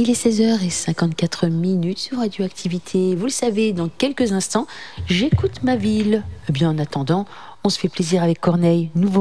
Il est 16h54 sur Radioactivité. Vous le savez, dans quelques instants, j'écoute ma ville. Eh bien, en attendant, on se fait plaisir avec Corneille, nouveau